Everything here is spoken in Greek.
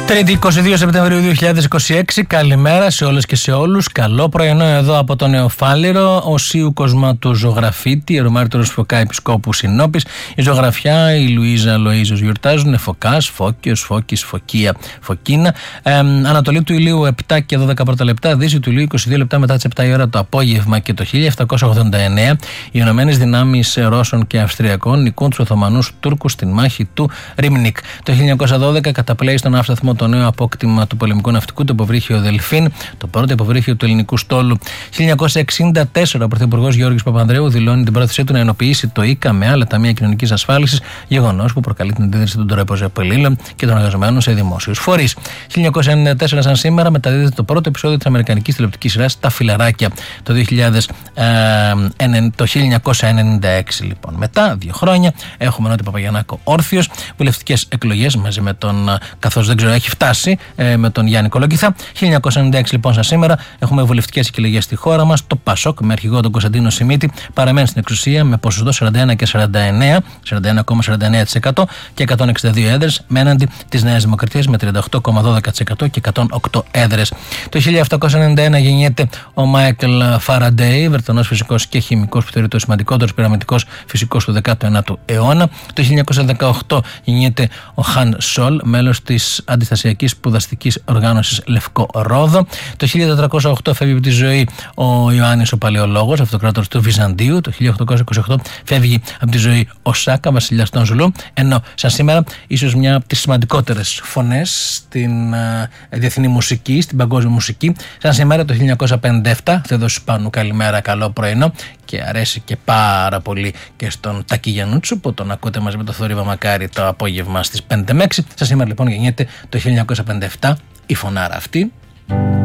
Τρίτη 22 Σεπτεμβρίου 2026, καλημέρα σε όλες και σε όλους. Καλό πρωινό εδώ από το Νεοφάλιρο. Ο Σίου Κοσμάτου Ζωγραφίτη, Ρωμάρτυρος Φωκά Επισκόπου Συνόπης. Η Ζωγραφιά, η Λουίζα Λοΐζος γιορτάζουν. Φωκάς, Φώκιος, Φώκης, Φωκία, Φωκίνα. Ανατολή του ηλίου 7 και 12 πρώτα λεπτά. Δύση του ηλίου 22 λεπτά μετά τις 7 η ώρα το απόγευμα. Και το 1789 οι Ηνωμένες Δυνάμεις Ρώσων και Αυστριακών νικούν τους Οθωμανούς Τούρκους στην μάχη του Ρίμνικ. Το 1912 καταπλέει στον ναύσταθμο το νέο απόκτημα του πολεμικού ναυτικού, το υποβρύχιο Δελφίν, το πρώτο υποβρύχιο του ελληνικού στόλου. 1964 ο Πρωθυπουργός Γιώργης Παπανδρέου δηλώνει την πρόθεσή του να ενοποιήσει το ΙΚΑ με άλλα ταμεία κοινωνικής ασφάλισης, γεγονός που προκαλεί την αντίδραση των τωρεποζεπελίλων και των εργαζομένων σε δημόσιους φορείς. 1994 σαν σήμερα μεταδίδεται το πρώτο επεισόδιο της αμερικανικής τηλεοπτικής σειράς Τα Φιλαράκια το 1996 λοιπόν. Μετά 2 χρόνια έχουμε Νότι Παπαγιαννάκο όρθιος, βουλευτικές εκλογές μαζί με τον, καθώς δεν ξέρω έχει φτάσει, με τον Γιάννη Κολοκυθά. 1996 λοιπόν σαν σήμερα έχουμε βουλευτικές εκλογές στη χώρα μας. Το ΠΑΣΟΚ με αρχηγό τον Κωνσταντίνο Σιμίτη παραμένει στην εξουσία με ποσοστό 41 και 49, 41,49% και 162 έδρες, μέναντι της Νέας Δημοκρατίας με 38,12% και 108 έδρες. Το 1791 γεννιέται ο Μάικλ Φαραντέι, Βρετανός φυσικός και χημικός που θεωρείται ο σημαντικότερος πειραματικός φυσικός του 19ου αιώνα. Το 1918 γεννιέται ο Χαν Σολ, μέλος της αντιστασιακής σπουδαστικής οργάνωσης Λευκό Ρόδο. Το 1408 φεύγει από τη ζωή ο Ιωάννης ο Παλαιολόγος, αυτοκράτορας του Βυζαντίου. Το 1828 φεύγει από τη ζωή ο Σάκα, βασιλιάς των Ζουλού. Ενώ σαν σήμερα ίσως μια από τις σημαντικότερες φωνές στην διεθνή μουσική, στην παγκόσμια μουσική. Σαν σήμερα το 1957 Θεόδωρος Σπάνου, καλημέρα, καλό πρωινό, και αρέσει και πάρα πολύ και στον Τάκη Γιαννούτσου που τον ακούτε μαζί με το Θορύβα Μακάρι το απόγευμα στις 5 με 6. Σαν σήμερα λοιπόν γεννιέται το 1957 η φωνάρα αυτή.